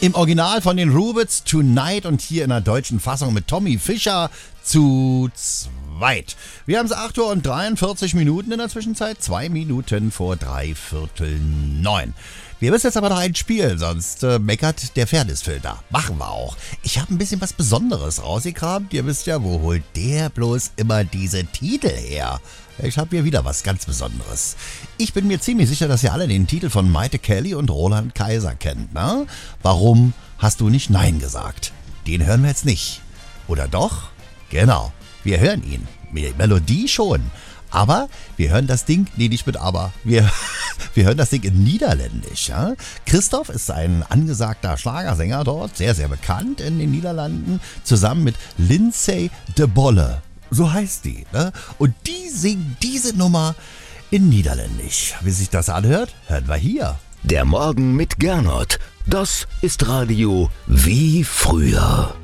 Im Original von den Rubits Tonight und hier in der deutschen Fassung mit Tommy Fischer zu zweit. Wir haben es 8:43 in der Zwischenzeit, 2 Minuten vor 8:45. Wir müssen jetzt aber noch ein Spiel, sonst meckert der Fairnessfilter. Machen wir auch. Ich habe ein bisschen was Besonderes rausgekramt. Ihr wisst ja, wo holt der bloß immer diese Titel her? Ich habe hier wieder was ganz Besonderes. Ich bin mir ziemlich sicher, dass ihr alle den Titel von Maite Kelly und Roland Kaiser kennt, ne? Warum hast du nicht Nein gesagt? Den hören wir jetzt nicht. Oder doch? Genau, wir hören ihn. Melodie schon. Aber wir hören das Ding, nee, nicht mit aber, wir hören das Ding in Niederländisch. Ja? Christoph ist ein angesagter Schlagersänger dort, sehr, sehr bekannt in den Niederlanden, zusammen mit Lindsay de Bolle. So heißt die. Ne? Und die singt diese Nummer in Niederländisch. Wie sich das anhört, hören wir hier. Der Morgen mit Gernot. Das ist Radio wie früher.